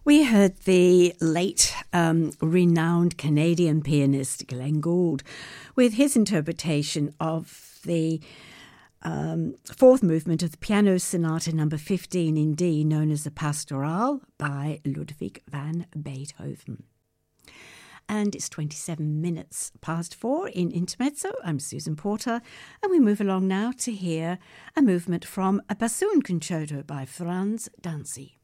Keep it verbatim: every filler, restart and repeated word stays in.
We heard the late um, renowned Canadian pianist Glenn Gould with his interpretation of the um, fourth movement of the Piano Sonata number fifteen in D, known as the Pastoral, by Ludwig van Beethoven. And it's twenty-seven minutes past four in Intermezzo. I'm Susan Porter, and we move along now to hear a movement from a bassoon concerto by Franz Danzi.